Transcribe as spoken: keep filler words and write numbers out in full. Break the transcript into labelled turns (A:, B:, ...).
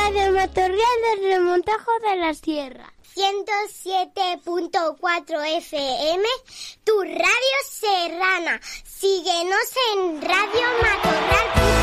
A: Radio Matorral del Remontajo de la Sierra.
B: ciento siete punto cuatro F M, tu radio serrana. Síguenos en radio matorral punto com.